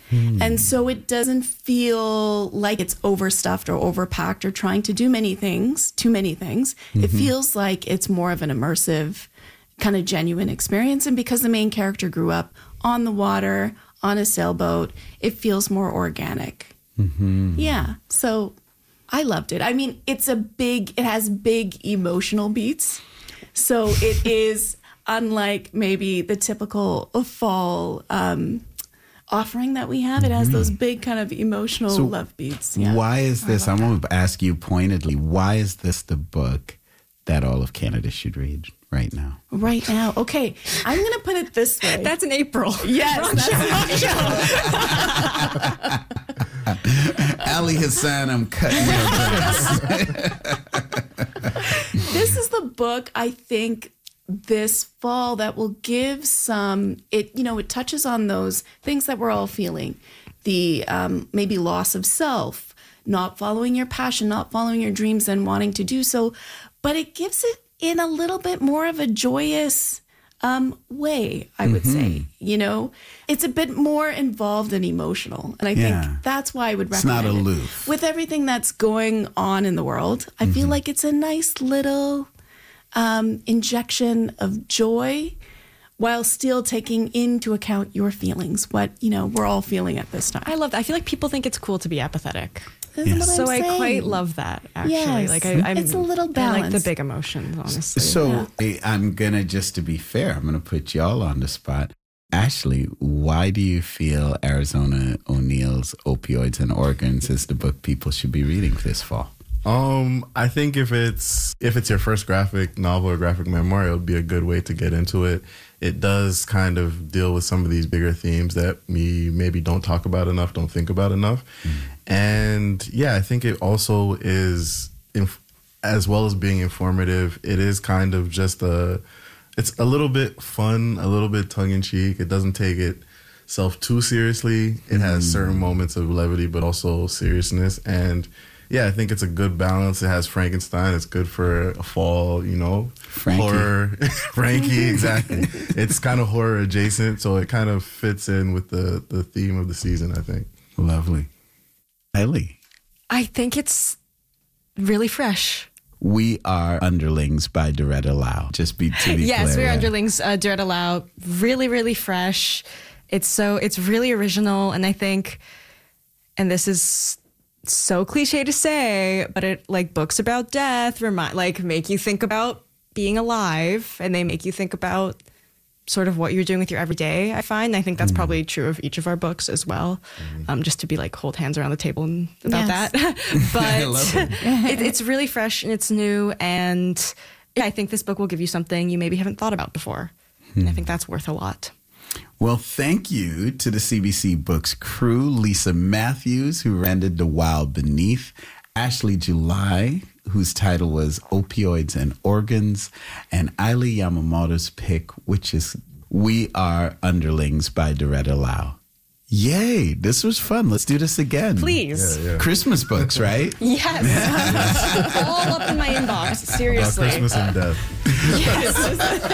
And so it doesn't feel like it's overstuffed or overpacked or trying to do too many things. It feels like it's more of an immersive, kind of genuine experience. And because the main character grew up on the water, on a sailboat, it feels more organic. Yeah. So I loved it. I mean, it has big emotional beats. So it is unlike maybe the typical fall offering that we have. It has those big kind of emotional love beats. Yeah. Why is this? I'm going to ask you pointedly, why is this the book that all of Canada should read right now? Right now. Okay. I'm going to put it this way. That's in April. Yes. Ali Hassan, I'm cutting your grass. This is the book, I think, this fall that will give it touches on those things that we're all feeling. The maybe loss of self, not following your passion, not following your dreams and wanting to do so. But it gives it in a little bit more of a joyous way, I would say. It's a bit more involved and emotional. And I think that's why I would recommend it. It's not aloof. With everything that's going on in the world, I feel like it's a nice little injection of joy while still taking into account your feelings, what, we're all feeling at this time. I love that. I feel like people think it's cool to be apathetic. So I quite love that, actually. Yes. It's a little balanced. I like the big emotions, honestly. So I'm going to, just to be fair, I'm going to put y'all on the spot. Ashley, why do you feel Arizona O'Neill's Opioids and Organs is the book people should be reading this fall? I think if it's your first graphic novel or graphic memoir, it would be a good way to get into it. It does kind of deal with some of these bigger themes that we maybe don't talk about enough, don't think about enough. And I think it also is, as well as being informative, it is kind of just it's a little bit fun, a little bit tongue-in-cheek. It doesn't take itself too seriously. It has certain moments of levity, but also seriousness. And I think it's a good balance. It has Frankenstein. It's good for a fall, Frankie. Horror. Frankie, exactly. It's kind of horror adjacent, so it kind of fits in with the theme of the season, I think. Lovely. Ellie. I think it's really fresh. We Are Underlings by Doretta Lau. Just to be yes, clear. We Are Underlings, Doretta Lau. Really, really fresh. It's really original, and I think, and this is so cliche to say, but it books about death make you think about being alive, and they make you think about sort of what you're doing with your everyday. I think that's probably true of each of our books as well. Just to be hold hands around the table and about that. But it's really fresh and it's new, and I think this book will give you something you maybe haven't thought about before. And I think that's worth a lot. Well, thank you to the CBC Books crew, Lisa Matthews, who rendered The Wild Beneath, Ashley July, whose title was Opioids and Organs, and Aili Yamamoto's pick, which is We Are Underlings by Doretta Lau. Yay, this was fun. Let's do this again. Please. Christmas books, right? Yes. All up in my inbox, seriously. About Christmas and death. Yes.